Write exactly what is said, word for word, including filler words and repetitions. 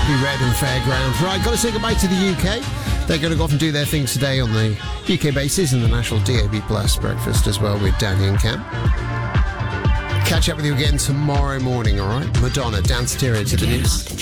Simply Red and Fairground. Right, got to say goodbye to the U K. They're going to go off and do their things today on the U K basis in the National D A B Plus breakfast as well with Danny and Cam. Catch up with you again tomorrow morning, all right? Madonna, Dance Stereo to the news.